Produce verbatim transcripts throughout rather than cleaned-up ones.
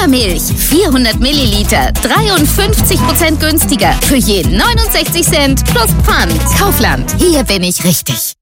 Müllermilch, vierhundert Milliliter, dreiundfünfzig Prozent günstiger. Für jeden neunundsechzig Cent plus Pfand. Kaufland, hier bin ich richtig.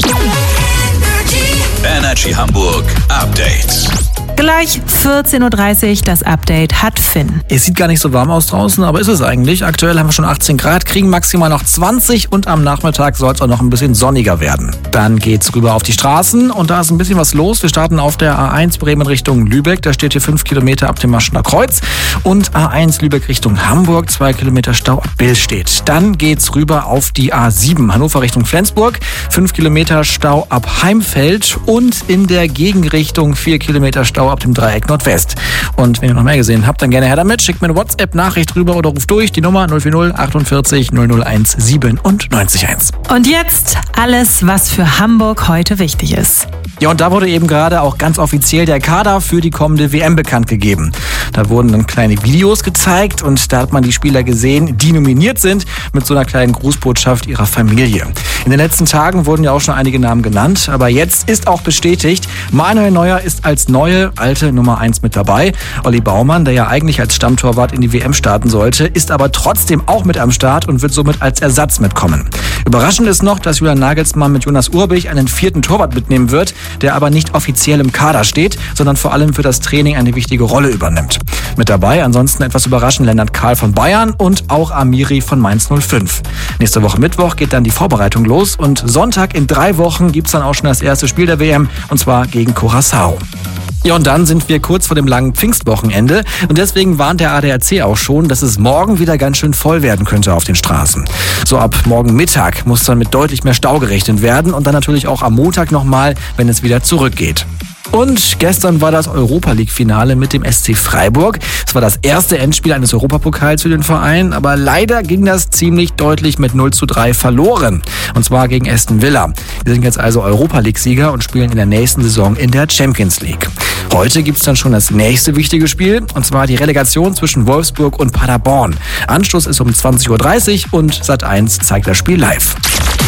Energy Hamburg Update. Gleich vierzehn Uhr dreißig, das Update hat Finn. Es sieht gar nicht so warm aus draußen, aber ist es eigentlich. Aktuell haben wir schon achtzehn Grad, kriegen maximal noch zwanzig und am Nachmittag soll es auch noch ein bisschen sonniger werden. Dann geht's rüber auf die Straßen und da ist ein bisschen was los. Wir starten auf der A eins Bremen Richtung Lübeck, da steht hier fünf Kilometer ab dem Maschener Kreuz, und A eins Lübeck Richtung Hamburg, zwei Kilometer Stau ab Billstedt. Dann geht's rüber auf die A sieben Hannover Richtung Flensburg, fünf Kilometer Stau ab Heimfeld und in der Gegenrichtung vier Kilometer Stau ab dem Dreieck Nordwest. Und wenn ihr noch mehr gesehen habt, dann gerne her damit. Schickt mir eine WhatsApp-Nachricht rüber oder ruft durch die Nummer null vier null achtundvierzig null null eins siebenundneunzig eins. Und jetzt alles, was für Hamburg heute wichtig ist. Ja, und da wurde eben gerade auch ganz offiziell der Kader für die kommende W M bekannt gegeben. Da wurden dann kleine Videos gezeigt und da hat man die Spieler gesehen, die nominiert sind, mit so einer kleinen Grußbotschaft ihrer Familie. In den letzten Tagen wurden ja auch schon einige Namen genannt, aber jetzt ist auch bestätigt, Manuel Neuer ist als neue, alte Nummer eins mit dabei. Olli Baumann, der ja eigentlich als Stammtorwart in die W M starten sollte, ist aber trotzdem auch mit am Start und wird somit als Ersatz mitkommen. Überraschend ist noch, dass Julian Nagelsmann mit Jonas Urbich einen vierten Torwart mitnehmen wird, der aber nicht offiziell im Kader steht, sondern vor allem für das Training eine wichtige Rolle übernimmt. Mit dabei ansonsten etwas überraschend Lennart Kahl von Bayern und auch Amiri von Mainz null fünf. Nächste Woche Mittwoch geht dann die Vorbereitung los und Sonntag in drei Wochen gibt's dann auch schon das erste Spiel der W M, und zwar gegen Curaçao. Ja, und dann sind wir kurz vor dem langen Pfingstwochenende und deswegen warnt der A D A C auch schon, dass es morgen wieder ganz schön voll werden könnte auf den Straßen. So ab morgen Mittag muss dann mit deutlich mehr Stau gerechnet werden und dann natürlich auch am Montag nochmal, wenn es wieder zurückgeht. Und gestern war das Europa-League-Finale mit dem S C Freiburg. Es war das erste Endspiel eines Europapokals für den Verein, aber leider ging das ziemlich deutlich mit null zu drei verloren. Und zwar gegen Aston Villa. Wir sind jetzt also Europa-League-Sieger und spielen in der nächsten Saison in der Champions League. Heute gibt's dann schon das nächste wichtige Spiel, und zwar die Relegation zwischen Wolfsburg und Paderborn. Anstoß ist um zwanzig Uhr dreißig und Sat eins zeigt das Spiel live.